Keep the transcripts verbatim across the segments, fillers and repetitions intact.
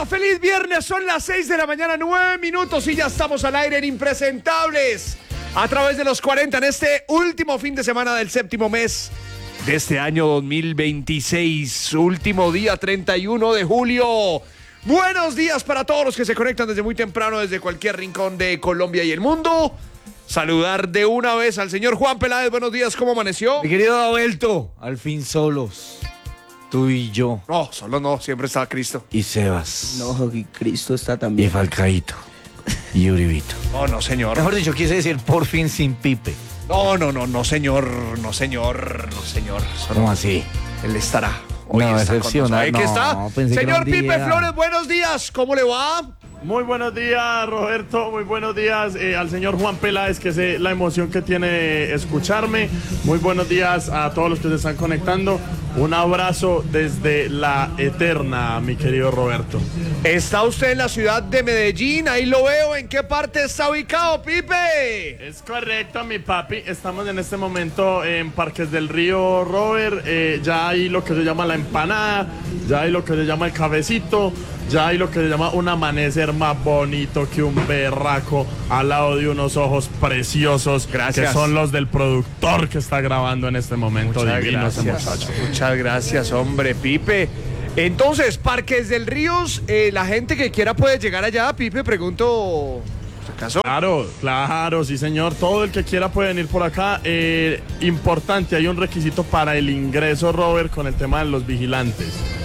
día, feliz viernes, son las seis de la mañana, nueve minutos y ya estamos al aire en Impresentables a través de los cuarenta en este último fin de semana del séptimo mes de este año dos mil veintiséis, último día treinta y uno de julio. Buenos días para todos los que se conectan desde muy temprano, desde cualquier rincón de Colombia y el mundo. Saludar de una vez al señor Juan Peláez, buenos días, ¿cómo amaneció? Mi querido Abelto, al fin solos. Tú y yo. No, solo no, siempre está Cristo. Y Sebas. No, y Cristo está Y también. Falcaíto. Y Uribito. No, no, señor. Mejor dicho, quise decir por fin sin Pipe. No, no, no, no, señor, no, señor, no, señor. Eso ¿Cómo no. así? Él estará. No, está con decepcionar, nosotros. Ahí que no, está. pensé que Señor era un Pipe día. Flores, buenos días. ¿Cómo le va? Muy buenos días, Roberto. Muy buenos días eh, al señor Juan Peláez, que sé la emoción que tiene escucharme. Muy buenos días a todos los que se están conectando. Un abrazo desde la eterna, mi querido Roberto. Está usted en la ciudad de Medellín, ahí lo veo. ¿En qué parte está ubicado, Pipe? Es correcto, mi papi. Estamos en este momento en Parques del Río, Robert. Eh, ya hay lo que se llama la empanada, ya hay lo que se llama el cafecito, ya hay lo que se llama un amanecer más bonito que un berraco al lado de unos ojos preciosos. Gracias. Que son los del productor que está grabando en este momento. Muchas Divino ese gracias. muchacho. Muchas gracias, hombre, Pipe. Entonces, Parques del Ríos, eh, la gente que quiera puede llegar allá, Pipe, pregunto. ¿Acaso? Claro, claro, sí señor. Todo el que quiera puede venir por acá. Eh, importante, hay un requisito para el ingreso, Robert, con el tema de los vigilantes.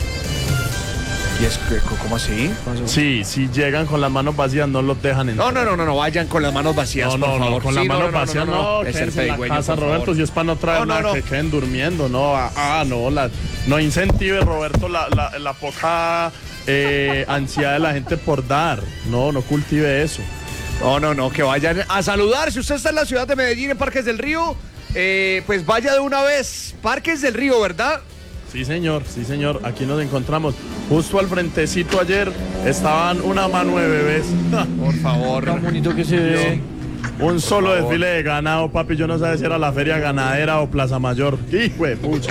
¿Y es que, cómo así? Sí, si llegan con las manos vacías no los dejan entrar. No, no, no, no, no, vayan con las manos vacías, No, por no, no, favor. con Sí, las manos no, no, vacías no, no, no, no, es el quédense en la pedigüeño, casa, por Roberto, favor. si es para no traer No, no, nada, no. que queden durmiendo, no, ah, ah, no, la, no incentive, Roberto, la, la, la poca eh, ansiedad de la gente por dar, no, no cultive eso. No, no, no, que vayan a saludar. Si usted está en la ciudad de Medellín, en Parques del Río, eh, pues vaya de una vez. Parques del Río, ¿verdad? Sí, señor, sí, señor, aquí nos encontramos. Justo al frentecito ayer estaban una mano de bebés. Por favor. Tan bonito que se ve. Un solo favor. desfile de ganado, papi. Yo no sé si era la feria ganadera o Plaza Mayor. ¡Hijo de pucha!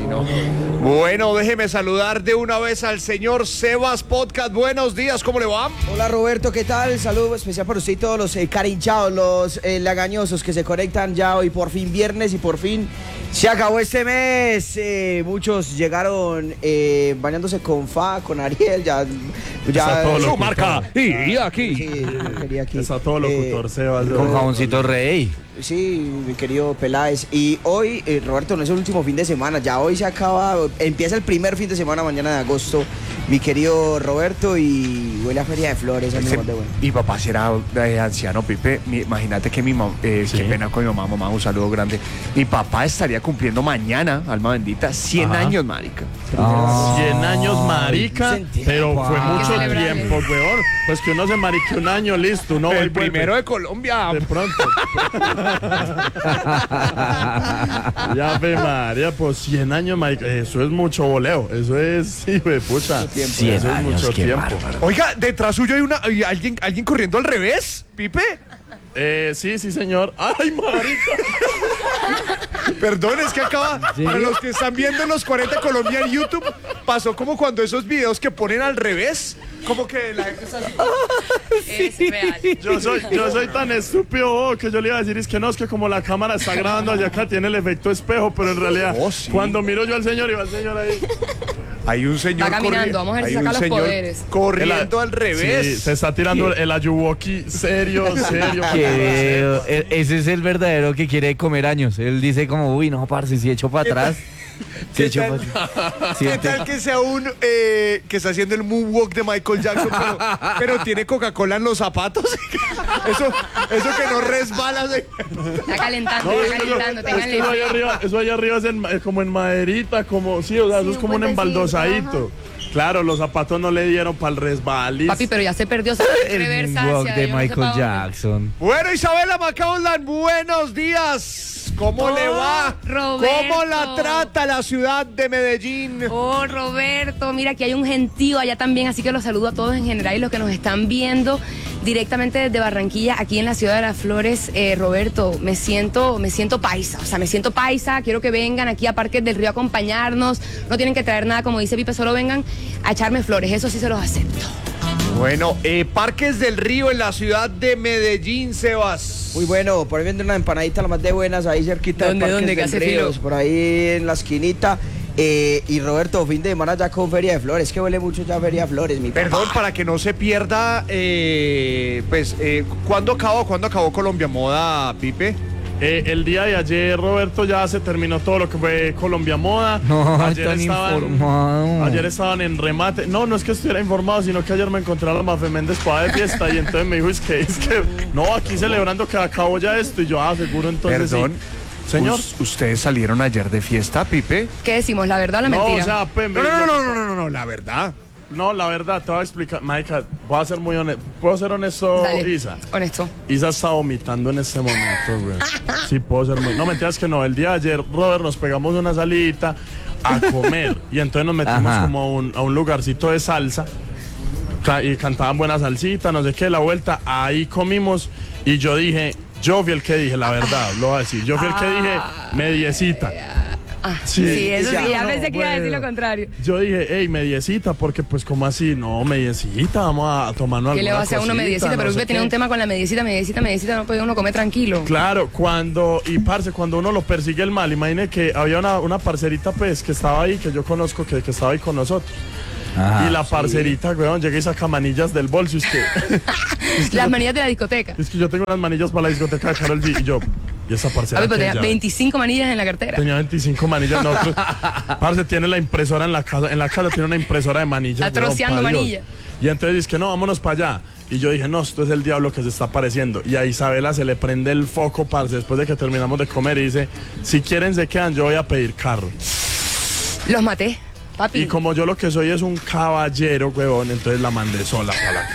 Bueno, déjeme saludar de una vez al señor Sebas Podcast. Buenos días, ¿cómo le va? Hola Roberto, ¿qué tal? Saludo especial para usted y todos los eh, carinchados, los eh, lagañosos que se conectan ya hoy por fin viernes y por fin se acabó este mes. Eh, muchos llegaron eh, bañándose con Fa, con Ariel, ya... ya Está todo Su locutor. marca. Y aquí. Sí, mi quería aquí. Está todo locutor, Eh, Sebas. Con jaboncito rey. Sí, mi querido Peláez. Y hoy, eh, Roberto, no es el último fin de semana, ya hoy se acaba, empieza el primer fin de semana mañana de agosto, mi querido Roberto, y huele a Feria de Flores, Ese- amigo de bueno. Mi papá si era eh, anciano, Pipe. Mi- imagínate que mi mamá, eh, Sí. qué pena con mi mamá, mamá, un saludo grande. Mi papá estaría cumpliendo mañana, alma bendita, cien Ajá. años, marica. Ah. cien años marica, sentí. pero fue Wow. mucho Hay que tiempo, weón. Pues que uno se marique un año, listo, no El vuelve. primero de Colombia. De pronto. Ya ve María, pues cien años, marica. Eso es mucho voleo. Eso es, sí, de pucha. cien Eso es años, mucho qué tiempo. bárbaro. Oiga, detrás suyo hay una hay alguien, alguien corriendo al revés, Pipe. Eh, sí, sí, señor. Ay, marica. Perdón, es que acaba, para los que están viendo en los cuarenta Colombia en YouTube, pasó como cuando esos videos que ponen al revés, como que la gente está así. Es real. Yo soy, yo soy tan estúpido oh, que yo le iba a decir es que no, es que como la cámara está grabando allá acá tiene el efecto espejo, pero en realidad Oh, sí. cuando miro yo al señor y va el señor ahí. Hay un señor Va caminando, corri- vamos a ver si hay saca un los señor poderes. corriendo El- al revés. Sí, se está tirando el ayuwoki serio, serio. Que, eh, ese es el verdadero que quiere comer años. Él dice como, uy, no, parce, si echo para atrás. Si ¿Qué echo tal? para atrás. ¿Qué tal que sea un eh, que está haciendo el moonwalk de Michael Jackson, pero, pero tiene Coca-Cola en los zapatos? Eso, eso que no resbala. de- Está calentando, No, está es que calentando, eso, es que ténganle eso allá fe. arriba, eso allá arriba es, en- es como en maderita, como, sí, o sea, eso es un como un puentecito, embaldozadito. Claro, los zapatos no le dieron para el resbalis. Papi, pero ya se perdió, se fue El reversa moonwalk hacia de yo no sé Michael pa' dónde. Jackson. Bueno, Isabela Macaulay, buenos días. ¿Cómo Oh, le va? Roberto. ¿Cómo la trata la ciudad de Medellín? Oh, Roberto, mira que hay un gentío allá también, así que los saludo a todos en general y los que nos están viendo directamente desde Barranquilla, aquí en la ciudad de las Flores. Eh, Roberto, me siento, me siento paisa, o sea, me siento paisa, quiero que vengan aquí a Parques del Río a acompañarnos, no tienen que traer nada, como dice Pipe, solo vengan a echarme flores, eso sí se los acepto. Bueno, eh, Parques del Río en la ciudad de Medellín, Sebas. Muy bueno, por ahí venden una empanadita la más de buenas, ahí cerquita ¿Dónde, de Parques dónde? ¿Qué del hace Río, filo? por ahí en la esquinita. Eh, y Roberto, fin de semana ya con Feria de Flores, que huele mucho ya Feria de Flores, mi papá. Perdón, para que no se pierda, eh, pues, eh, ¿cuándo acabó, cuándo acabó Colombia Moda, Pipe? Eh, el día de ayer, Roberto, ya se terminó todo lo que fue Colombia Moda. No, ayer tan informado. Ayer estaban en remate. No, no es que estuviera informado, sino que ayer me encontré a la Mafe Méndez para de fiesta y entonces me dijo, es que, es que, no, aquí celebrando que acabó ya esto. Y yo, ah, seguro, entonces Perdón. sí. Señor. Us- ¿Ustedes salieron ayer de fiesta, Pipe? ¿Qué decimos? ¿La verdad o la No, mentira? o sea, pues, No, me- no, no, no, no, no, no, no, la verdad. No, la verdad, te voy a explicar. Marica, voy a ser muy honesto. ¿Puedo ser honesto, Dale, Isa? honesto. Isa está vomitando en este momento, güey. Sí, puedo ser muy... No, mentiras que no. El día de ayer, Robert, nos pegamos una salidita a comer. Y entonces nos metimos Ajá. como a un, a un lugarcito de salsa. Ca- Y cantaban buena salsita, no sé qué, la vuelta. Ahí comimos y yo dije... Yo fui el que dije, la verdad, lo voy a decir. Yo fui el que dije, mediecita. Ah, Sí, sí, eso ya, sí, ya no, pensé que iba a decir bueno. lo contrario. Yo dije, hey, mediecita, porque pues como así, no, mediecita, vamos a tomarnos ¿Qué le va a alguna hacer a uno cosita, mediecita? no Pero sé usted tiene qué. un tema con la mediecita, mediecita, mediecita, no puede uno comer tranquilo. Claro, cuando, y parce, cuando uno lo persigue el mal, imagine que había una, una parcerita pues que estaba ahí, que yo conozco, que, que estaba ahí con nosotros. Ajá. Y la parcerita, weón, llega y saca manillas del bolso y es que, es que Las yo, manillas de la discoteca. es que yo tengo unas manillas para la discoteca de Karol G y yo, y esa A parcera ver, pero que tenía ya- veinticinco manillas en la cartera. tenía veinticinco manillas, nosotros, parce, tiene la impresora en la casa, en la casa tiene una impresora de manillas. Está weón, troceando pa' Dios. manilla. Y entonces dice que no, vámonos para allá. Y yo dije, no, esto es el diablo que se está apareciendo. Y a Isabela se le prende el foco, parce, después de que terminamos de comer y dice, si quieren se quedan, yo voy a pedir carro. Los maté, papi. Y como yo lo que soy es un caballero, huevón, entonces la mandé sola para la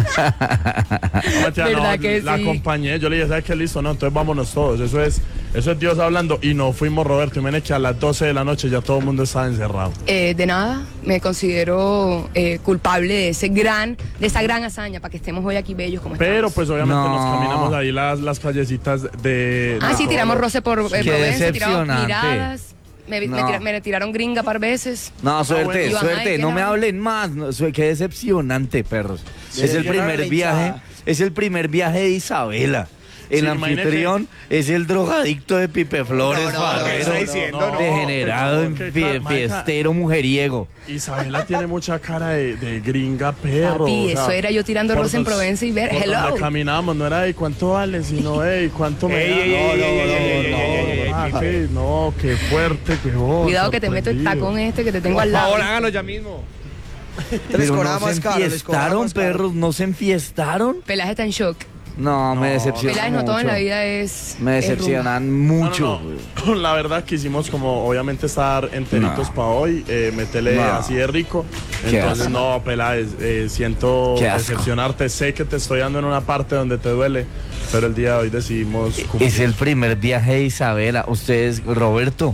casa. No, mentira, no, ¿Verdad que la sí? acompañé, yo le dije, ¿sabes qué? Listo, no, entonces vámonos todos. Eso es, eso es Dios hablando. Y no fuimos, Roberto. Y me que a las doce de la noche ya todo el mundo estaba encerrado. Eh, de nada, me considero eh, culpable de ese gran, de esa gran hazaña para que estemos hoy aquí bellos como Pero estamos. pues obviamente No. nos caminamos ahí las, las callecitas de... Ah, de sí, todo. tiramos roce por eh, Qué Provenza, tiramos decepcionante. miradas, me, me No. tira- me tiraron gringa par veces. No, suerte, bueno. Iván, suerte, ay, no qué me la- hablen más. No, su- qué decepcionante, perros. Sí, es el yo no primer la viaje, hinchada. es el primer viaje de Isabela. El Sí, imagínate. anfitrión es el drogadicto de Pipe Flores, no, no, Barrero, ¿qué está diciendo? no, degenerado, pero en que, fie- claro, marica, fiestero, mujeriego. Isabela tiene mucha cara de, de gringa perro. Papi, o sea, eso era yo tirando por roce en dos- Provenza y ver, por hello. donde caminábamos, no era de cuánto vale, sino de cuánto me Ey, da. ey, No, ey, no, ey, no, ey, no, ey, no, ey, ey, ah, ey, sí, no, qué fuerte, huevón, Cuidado que te meto el sorprendido. tacón este que te tengo Por al lado. favor, hágalo ya mismo. Les Pero cobraba no más se caro, les cobraba enfiestaron, más caro. perros, no se enfiestaron. Pelaje está en shock. No, me decepcionan Pelaje no mucho. todo en la vida es. Me es decepcionan No, mucho. no, no. La verdad quisimos como obviamente estar enteritos No. para hoy, eh, meterle No. así de rico. Qué Entonces asco. no, Peláez, eh, siento Qué asco. decepcionarte. Sé que te estoy dando en una parte donde te duele, pero el día de hoy decidimos cumplir. Es el primer viaje de Isabela. Ustedes, Roberto,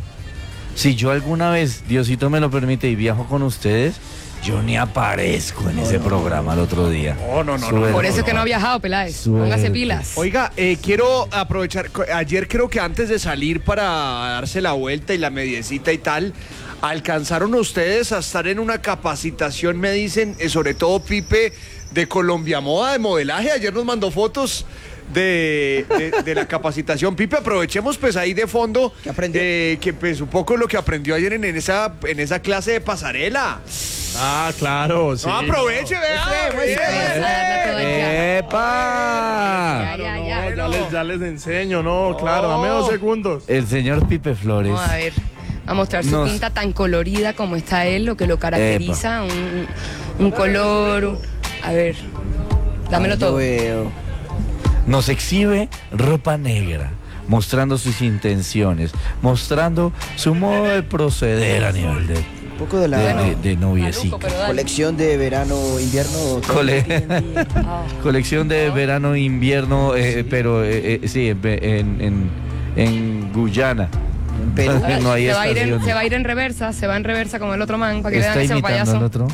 si yo alguna vez, Diosito me lo permite, y viajo con ustedes, yo ni aparezco en ese programa el otro día. No, no, no, no. Suerte. Por eso es que no ha viajado, Peláez. Suerte. Póngase pilas. Oiga, eh, quiero aprovechar, co- ayer creo que antes de salir para darse la vuelta y la mediecita y tal, alcanzaron ustedes a estar en una capacitación, me dicen, eh, sobre todo Pipe, de Colombia Moda, de modelaje. Ayer nos mandó fotos de, de- de la capacitación. Pipe, aprovechemos pues ahí de fondo ¿Qué aprendió? eh, que pues un poco lo que aprendió ayer en, en esa, en esa clase de pasarela. Ah, claro, sí. No, aproveche, vea. Muestre, vea. muestre, Esa es la toda ya. ¡Epa! Ya, ya, No, ya. ya, les, ya les enseño, no, claro, dame dos segundos. El señor Pipe Flores. Vamos a ver. A mostrar su Nos- pinta tan colorida como está él, lo que lo caracteriza, un, un color. un- A ver, dámelo Yo todo. veo. Nos exhibe ropa negra, mostrando sus intenciones, mostrando su modo de proceder a nivel de, Un poco de la de, de, de noviecito. Maluco, pero dale. colección de verano, invierno. Cole- Ah. colección de verano, invierno, eh, pero eh, eh, sí, en, en, en, en Guyana. Perú. No hay se, va a ir en, estaciones. se va a ir en reversa, se va en reversa como el otro man, para que ¿Está vean ese imitando payaso. al otro?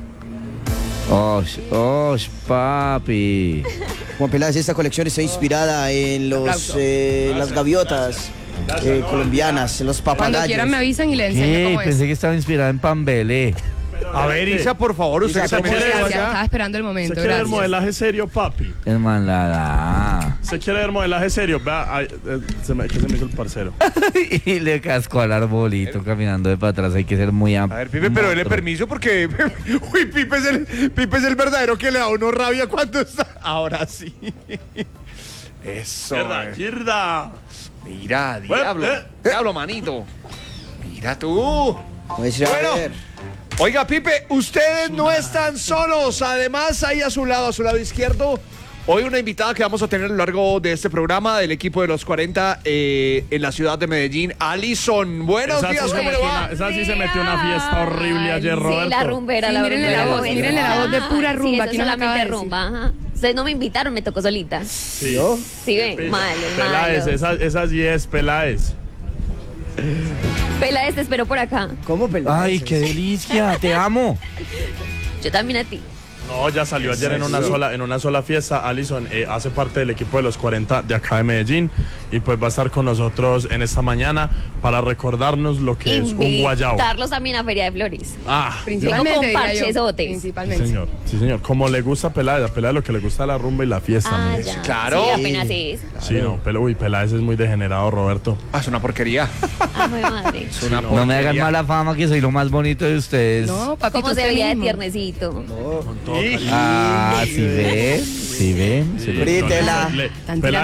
¡Osh, osh, papi! Juan Peláez, esta colección está inspirada en los, Aplauso. eh, las gaviotas eh, colombianas, en los Cuando papagayos. quieran me avisan y le enseño ¿Qué? cómo es. Pensé que estaba inspirada en Pambelé. A ver, Isa, por favor, usted que Isa, también ¿cómo llegó le Gracias, allá. estaba esperando el ¿Se momento, quiere ver gracias. modelaje serio, papi? El man la da. ¿Se quiere ver modelaje serio? Vea, ay, eh, se me, ¿qué se me hizo el parcero? Y le cascó al arbolito caminando de para atrás. Hay que ser muy amplio. A ver, Pipe, pero dele permiso porque. Uy, Pipe es, el, Pipe es el verdadero que le da a uno rabia cuando está. Ahora sí. Eso. Izquierda, eh. izquierda. Mira, diablo. eh. Diablo, manito. Mira tú. Pues, a Bueno. ver. Oiga, Pipe, ustedes no están solos. Además, ahí a su lado, a su lado izquierdo, hoy una invitada que vamos a tener a lo largo de este programa del equipo de los cuarenta eh, en la ciudad de Medellín, Alison. Buenos Esa sí, días, se ¿cómo le metió va? una, esa sí se metió una fiesta horrible ayer, Sí, Roberto. Sí, la rumbera, Sí, la mírenle rumbera. la voz, joven. mírenle la voz de pura Ajá, rumba, sí, eso aquí nos acaba solamente de decir. rumba, ajá. Ustedes no me invitaron, me tocó solita. Sí. ¿Yo? Sí, ven, malo, Peláez, malo. esa, esa sí es Peláez. Pela, te espero por acá. ¿Cómo pelear? Ay, qué delicia. Te amo. Yo también a ti. No, ya salió ayer en una sola, en una sola fiesta. Alison eh, hace parte del equipo de los cuarenta de acá de Medellín y pues va a estar con nosotros en esta mañana para recordarnos lo que es un guayao. Invitarlos también a Feria de Flores. Ah, Principalmente, Con diría yo. parchesotes. sí Principalmente. señor, sí señor. Como le gusta a Peláez, a Peláez lo que le gusta es la rumba y la fiesta. Ah, me dice. ya. Claro. Sí, apenas es. Sí, no, pero uy, Peláez es muy degenerado, Roberto. Ah, es una porquería. Ay, madre. Es una No me hagan porquería. mala fama que soy lo más bonito de ustedes. No, papito, ¿Cómo se usted veía de mismo. tiernecito? Con todo Y- cariño. Ah, ¿sí ven? ¿Sí ven? ¿Sí ven? Brítela. Le- Están Peláez